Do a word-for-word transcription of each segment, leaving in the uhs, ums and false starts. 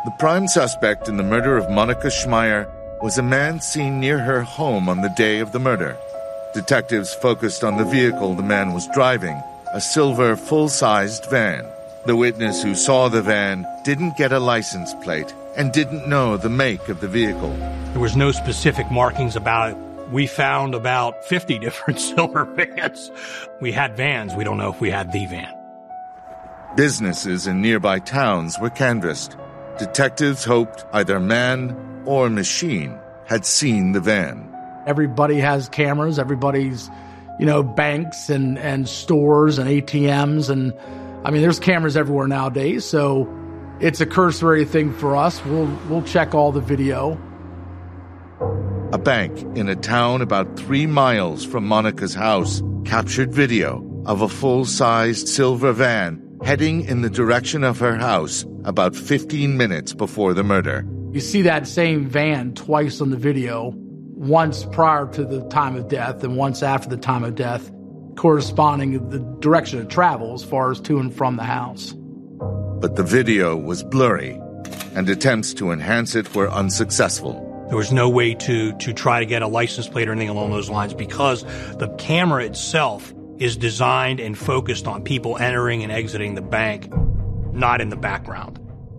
The prime suspect in the murder of Monica Schmeier was a man seen near her home on the day of the murder. Detectives focused on the vehicle the man was driving, a silver full-sized van. The witness who saw the van didn't get a license plate and didn't know the make of the vehicle. There was no specific markings about it. We found about fifty different silver vans. We had vans. We don't know if we had the van. Businesses in nearby towns were canvassed. Detectives hoped either man or machine had seen the van. Everybody has cameras. Everybody's, you know, banks and, and stores and A T Ms. And, I mean, there's cameras everywhere nowadays. So it's a cursory thing for us. We'll, we'll check all the video. A bank in a town about three miles from Monica's house captured video of a full-sized silver van heading in the direction of her house about fifteen minutes before the murder. You see that same van twice on the video, once prior to the time of death and once after the time of death, corresponding the direction of travel as far as to and from the house. But the video was blurry, and attempts to enhance it were unsuccessful. There was no way to, to try to get a license plate or anything along those lines because the camera itself is designed and focused on people entering and exiting the bank, not in the background.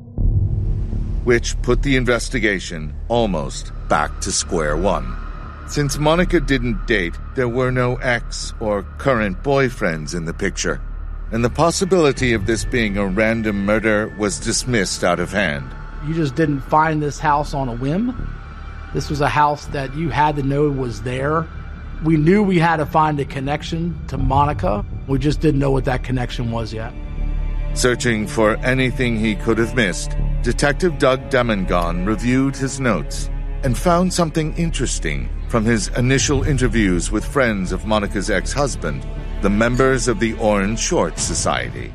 Which put the investigation almost back to square one. Since Monica didn't date, there were no ex or current boyfriends in the picture, and the possibility of this being a random murder was dismissed out of hand. You just didn't find this house on a whim. This was a house that you had to know was there. We knew we had to find a connection to Monica. We just didn't know what that connection was yet. Searching for anything he could have missed, Detective Doug Demengon reviewed his notes and found something interesting from his initial interviews with friends of Monica's ex-husband, the members of the Orange Shorts Society.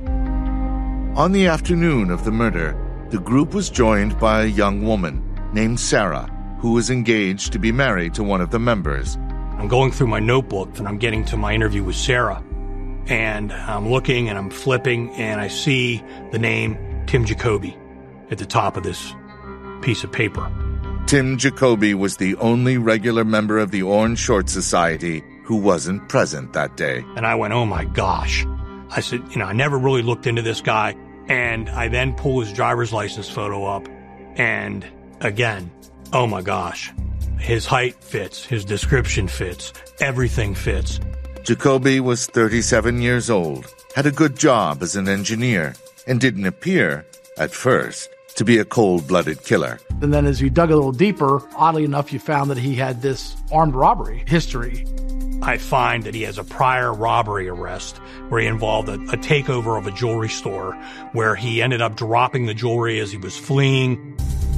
On the afternoon of the murder, the group was joined by a young woman named Sarah, who was engaged to be married to one of the members. I'm going through my notebook and I'm getting to my interview with Sarah. And I'm looking and I'm flipping and I see the name Tim Jacoby at the top of this piece of paper. Tim Jacoby was the only regular member of the Orange Short Society who wasn't present that day. And I went, oh my gosh. I said, you know, I never really looked into this guy. And I then pull his driver's license photo up and again, oh my gosh, his height fits, his description fits, everything fits. Jacoby was thirty-seven years old, had a good job as an engineer, and didn't appear, at first, to be a cold-blooded killer. And then as you dug a little deeper, oddly enough, you found that he had this armed robbery history. I find that he has a prior robbery arrest where he involved a, a takeover of a jewelry store where he ended up dropping the jewelry as he was fleeing.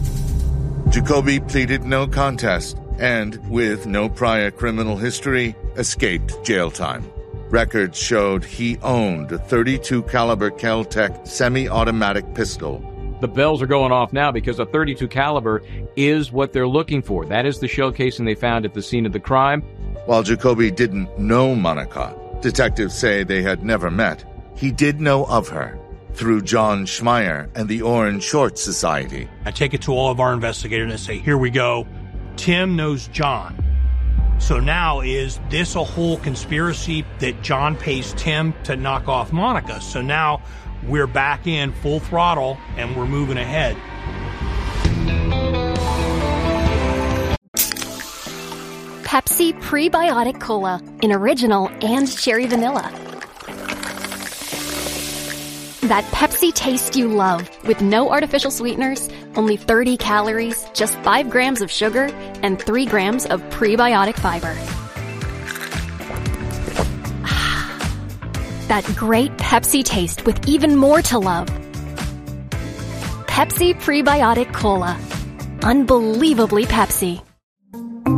Jacoby pleaded no contest and, with no prior criminal history, escaped jail time. Records showed he owned a thirty-two caliber Kel-Tec semi-automatic pistol. The bells are going off now because a thirty-two caliber is what they're looking for. That is the shell casing they found at the scene of the crime. While Jacoby didn't know Monica, detectives say they had never met, he did know of her through John Schmeier and the Orange Short Society. I take it to all of our investigators and say, here we go. Tim knows John. So now is this a whole conspiracy that John pays Tim to knock off Monica? So now we're back in full throttle and we're moving ahead. Pepsi Prebiotic Cola in original and cherry vanilla. That Pepsi taste you love with no artificial sweeteners, only thirty calories, just five grams of sugar, and three grams of prebiotic fiber. That great Pepsi taste with even more to love. Pepsi Prebiotic Cola. Unbelievably Pepsi.